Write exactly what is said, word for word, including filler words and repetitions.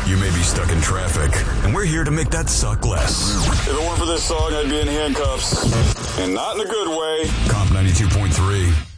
You may be stuck in traffic, and we're here to make that suck less. If it weren't for this song, I'd be in handcuffs. And not in a good way. Comp ninety-two point three.